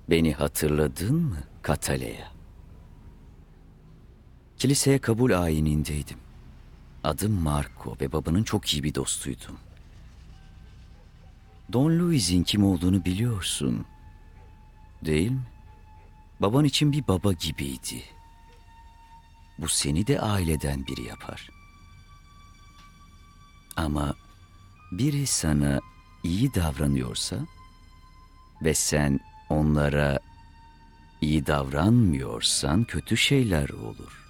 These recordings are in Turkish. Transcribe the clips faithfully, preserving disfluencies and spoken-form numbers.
Beni hatırladın mı Kataleya? Kiliseye kabul ayinindeydim. Adım Marco ve babanın çok iyi bir dostuydum. Don Luis'in kim olduğunu biliyorsun, değil mi? Baban için bir baba gibiydi. Bu seni de aileden biri yapar. Ama biri sana iyi davranıyorsa ve sen onlara iyi davranmıyorsan kötü şeyler olur.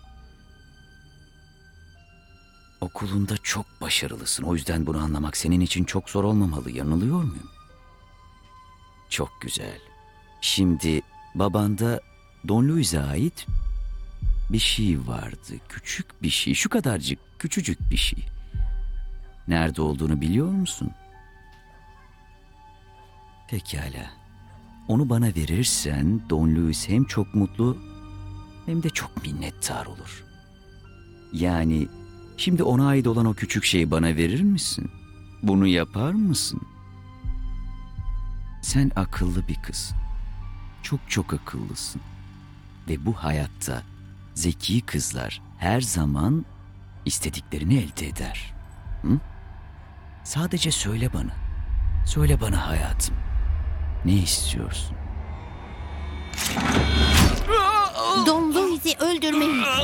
Okulunda çok başarılısın. O yüzden bunu anlamak senin için çok zor olmamalı. Yanılıyor muyum? Çok güzel. Şimdi babanda Don Luis'e ait bir şey vardı. Küçük bir şey. Şu kadarcık, küçücük bir şey. Nerede olduğunu biliyor musun? Pekala. Onu bana verirsen Don Luis hem çok mutlu hem de çok minnettar olur. Yani şimdi ona ait olan o küçük şeyi bana verir misin? Bunu yapar mısın? Sen akıllı bir kızsın. Çok çok akıllısın. Ve bu hayatta zeki kızlar her zaman istediklerini elde eder. Hı? Sadece söyle bana. Söyle bana hayatım. Ne istiyorsun? Don Luis'i öldürmeyi.